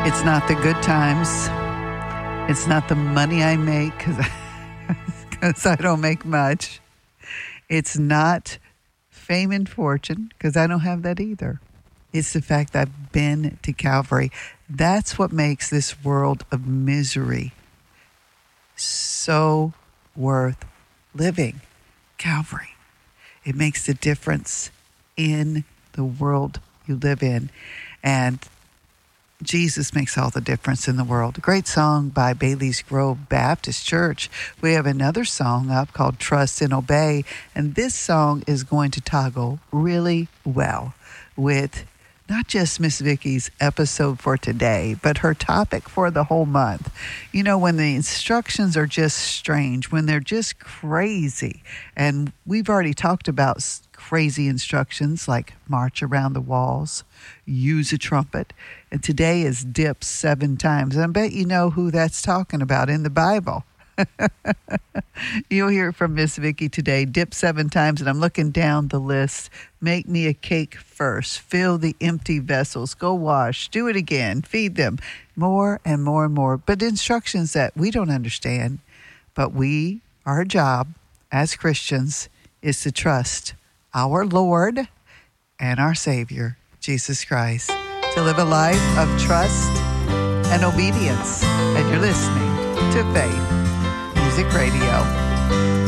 It's not the good times. It's not the money I make because I don't make much. It's not fame and fortune because I don't have that either. It's the fact that I've been to Calvary. That's what makes this world of misery so worth living. Calvary. It makes the difference in the world you live in. And Jesus makes all the difference in the world. A great song by Bailey's Grove Baptist Church. We have another song up called Trust and Obey. And this song is going to toggle really well with not just Miss Vicky's episode for today, but her topic for the whole month. You know, when the instructions are just strange, when they're just crazy, and we've already talked about crazy instructions like march around the walls, use a trumpet, and today is dip 7 times. And I bet you know who that's talking about in the Bible. You'll hear from Miss Vicky today. Dip 7 times, and I'm looking down the list. Make me a cake first. Fill the empty vessels. Go wash. Do it again. Feed them. More and more and more. But instructions that we don't understand. But our job as Christians is to trust our Lord and our Savior, Jesus Christ, to live a life of trust and obedience. And you're listening to Faith Music Radio.